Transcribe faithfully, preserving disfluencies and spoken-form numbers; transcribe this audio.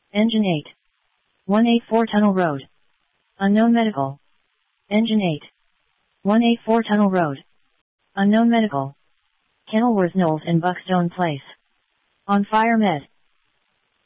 Engine eight. one eighty-four Tunnel Road. Unknown Medical. Engine eight. one eighty-four Tunnel Road. Unknown Medical. Kenilworth Knowles and Buckstone Place. On Fire Med.